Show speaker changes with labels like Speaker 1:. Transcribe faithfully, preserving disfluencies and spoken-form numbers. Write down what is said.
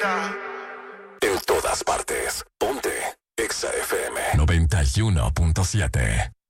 Speaker 1: En todas partes. Ponte Exa F M noventa y uno punto siete.